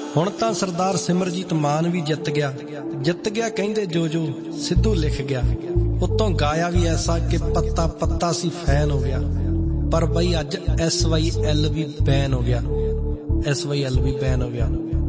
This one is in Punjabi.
ਹੁਣ ਤਾਂ ਸਰਦਾਰ ਸਿਮਰਜੀਤ ਮਾਨ ਵੀ ਜਿੱਤ ਗਿਆ ਕਹਿੰਦੇ ਜੋ ਸਿੱਧੂ ਲਿਖ ਗਿਆ। ਉੱਤੋਂ ਗਾਇਆ ਵੀ ਐਸਾ ਕਿ ਪੱਤਾ ਪੱਤਾ ਸੀ ਫੈਨ ਹੋ ਗਿਆ। ਪਰ ਬਈ ਅੱਜ SYL ਵੀ ਬੈਨ ਹੋ ਗਿਆ।